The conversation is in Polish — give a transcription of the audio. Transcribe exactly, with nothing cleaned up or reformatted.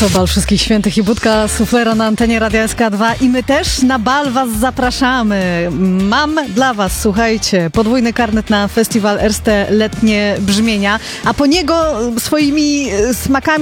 To bal Wszystkich Świętych i budka suflera na antenie Radia S K dwa i my też na bal was zapraszamy. Mam dla was, słuchajcie, podwójny karnet na festiwal Erste Letnie Brzmienia, a po niego swoimi smakami